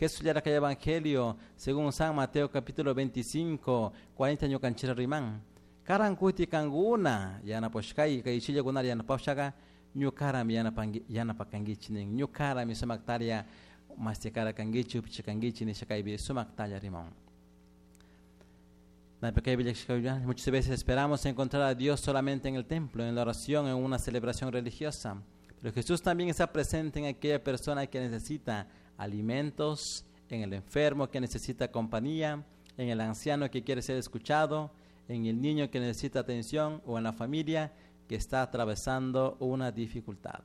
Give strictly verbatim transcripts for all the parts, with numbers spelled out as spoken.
Jesús ya el Evangelio, según San Mateo capítulo veinticinco, cuarenta años canchera rimán. Karan kuti kanguna, yana poshkai, kaichilla gunar yana poshaga, nyukaram yana pangi, yana pakangichinin, nyukaram y sumaktaria, mastikara kangichu, pichikangichi, ni shakaibi, sumaktaria rimán. Muchas veces esperamos encontrar a Dios solamente en el templo, en la oración, en una celebración religiosa. Pero Jesús también está presente en aquella persona que necesita alimentos, en el enfermo que necesita compañía, en el anciano que quiere ser escuchado, en el niño que necesita atención o en la familia que está atravesando una dificultad.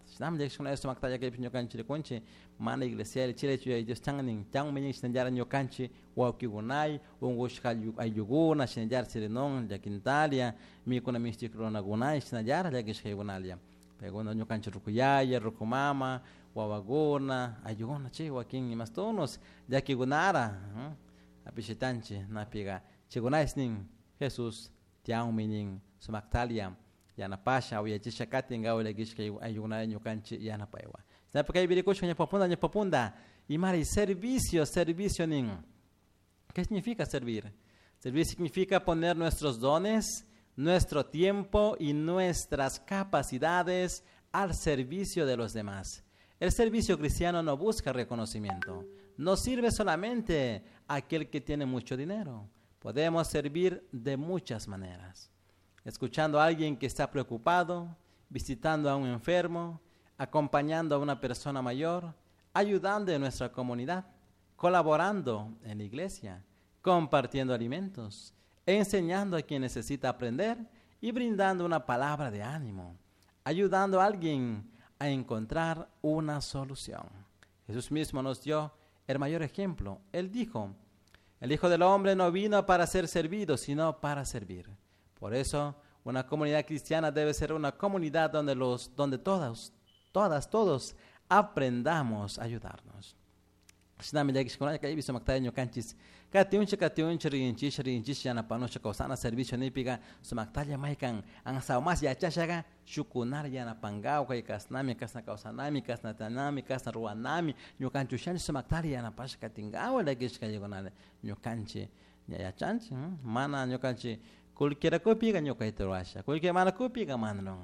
Mana iglesia el chile chuya Dios tanganing tang mening sinjar nyokanchi wa kigunai ungush kal ayuguna sinjar sirenon ya quintalia mi kuna misti krona gunai sinjar ya gish gunalia pegono nyokanchi rukuyaya rukumama wa waguna ayuguna chi wa king mastonos ya kigunara apishitanchi napiga chigunai sning Jesus tiang mening sumaktalia yana pasha uya chishakati ngawle gish ayuguna nyokanchi yana paiwa. Porque hay viricucho en popunda, en popunda. Y mari, servicio, servicio nin. ¿Qué significa servir? Servir significa poner nuestros dones, nuestro tiempo y nuestras capacidades al servicio de los demás. El servicio cristiano no busca reconocimiento. No sirve solamente a aquel que tiene mucho dinero. Podemos servir de muchas maneras. Escuchando a alguien que está preocupado, visitando a un enfermo, acompañando a una persona mayor, ayudando en nuestra comunidad, colaborando en la iglesia, compartiendo alimentos, enseñando a quien necesita aprender y brindando una palabra de ánimo, ayudando a alguien a encontrar una solución. Jesús mismo nos dio el mayor ejemplo. Él dijo, el Hijo del Hombre no vino para ser servido, sino para servir. Por eso, una comunidad cristiana debe ser una comunidad donde, los, donde todos, Todas, todos aprendamos a ayudarnos. Sinami lagi sekolah kai bisa maktai nyokanchis. Katiun katiun rinchis rinchis yana panosha kausana servicio nipiga sumaktalia maikan ang saumas ya chashaga shukunar yana pangau kai kasnami kasna kausanami kasna tanami kasna ruanami nyokanchu shan sumaktalia yana pasha katingau lagi sekai gonale nyokanchi ya chanchi mana nyokanchi kulkira kopiga nyokai terasha kulkira mana kopiga manong.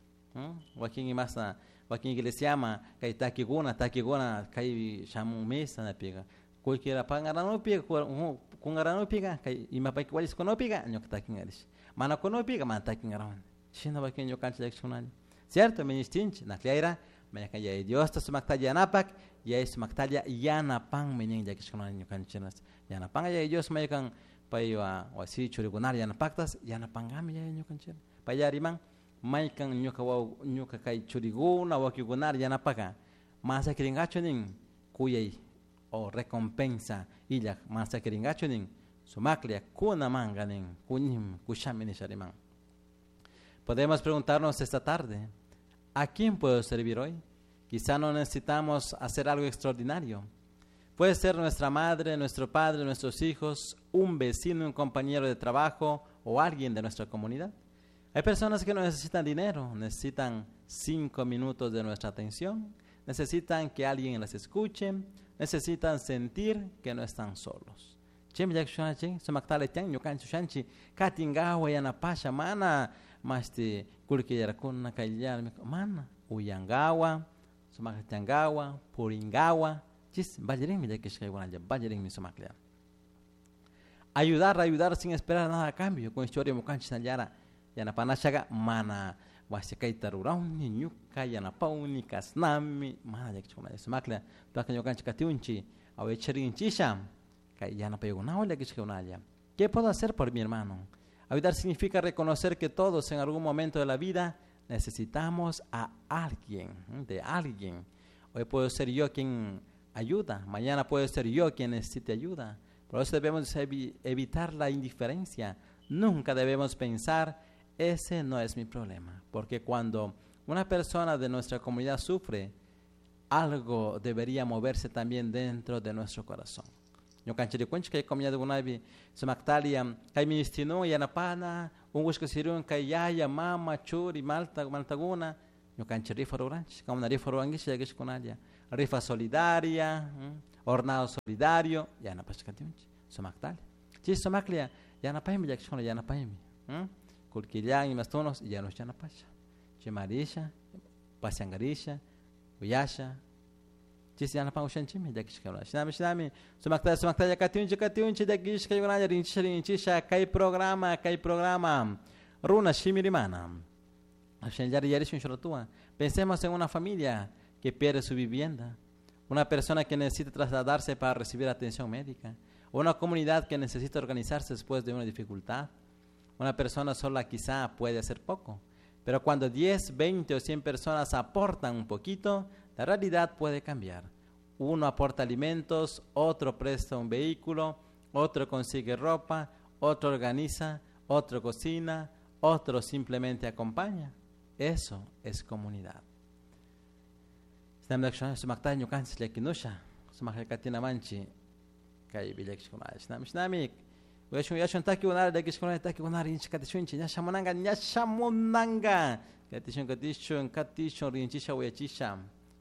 Waking masa Waking iglesia ama kay takiguna takiguna kay shamu mesa na piga kuikira pangarano piga kungarano piga kay imapay kwalis kono piga nyok takingalis mana kono piga man takingaron shina waking yo kancha lekshunal cierto ministinch na cleira me kay Dios ta sumaktalia napak ya sumaktalia yana pang menyeng jakishunal yo kanchinas yana pang ya Dios may kang paywa wasi churigunar yana paktas yana pangami ya yo kanchin payarimang may kang nyuka wa nyuka kay churiguna wa kigunar yana paka masa kiringacho ning kuyay o recompensa illa masa kiringacho ning sumaklia kuna manga ning kunim kushamini sharimang. Podemos preguntarnos esta tarde, ¿a quién puedo servir hoy? Quizá no necesitamos hacer algo extraordinario. Puede ser nuestra madre, nuestro padre, nuestros hijos, un vecino, un compañero de trabajo o alguien de nuestra comunidad. Hay personas que no necesitan dinero, necesitan cinco minutos de nuestra atención, necesitan que alguien las escuche, necesitan sentir que no están solos. Mana, uyangawa, sumaktangawa, puringawa, ayudar, ayudar sin esperar nada a cambio. Con historia mukanchi nayara. Yana panashaga mana wasikai tarurang ni nyuka yana pauni kasnami mana jak chuma sumakla pakan yokan chikatiunchi awe cherinchisham kai yana payunao lagi chikunalia. ¿Qué puedo hacer por mi hermano? Ayudar significa reconocer que todos en algún momento de la vida necesitamos a alguien, de alguien. Hoy puedo ser yo quien ayuda, mañana puedo ser yo quien necesite ayuda. Por eso debemos evi- evitar la indiferencia. Nunca debemos pensar ese no es mi problema, porque cuando una persona de nuestra comunidad sufre, algo debería moverse también dentro de nuestro corazón. Yo cancheri kunch kay comunidad gunabi sumaktalia kay ministino yanapana ungush kasirun kay yaya mama churi malta maltaguna yo cancheri rifa ranch como rifa rangish yagish kunalia rifa solidaria Hornado solidario, ya na pachkatiunchi, somaktal. Chis somaklia, ya na paimi, ya kishkono ya na paimi. Kulkilian y mastonos, ya no ya na pacha. Chimarisha, pasiangarisha, uyasha. Chis ya na pa ushan chimi, ya kishkono. Shinami, shinami, somaktal, somaktal, ya katiunchi, katiunchi, ya kishkono, ya rinchi, rinchisha, kai programa, kai programa. Runa shimirimana. Pensemos en una familia que pierde su vivienda, una persona que necesita trasladarse para recibir atención médica, una comunidad que necesita organizarse después de una dificultad. Una persona sola quizá puede hacer poco, pero cuando diez, veinte o cien personas aportan un poquito, la realidad puede cambiar. Uno aporta alimentos, otro presta un vehículo, otro consigue ropa, otro organiza, otro cocina, otro simplemente acompaña. Eso es comunidad. Snam sumakta nyukan silekinusha, sumakakatina manchi, kay bilekshkuna. Snam snamik. Uyashun yashun taki unar dekishkuna taki unar inchkatishunchi, nyashamonanga nyashamonanga. Katishun katishun katishun rinchisha uyachisha.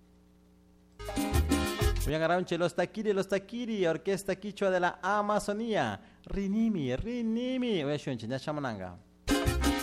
Uyangaranche los takiri los takiri, orquesta quichua de la Amazonía. Rinimi, rinimi. Uyashun nyashamonanga.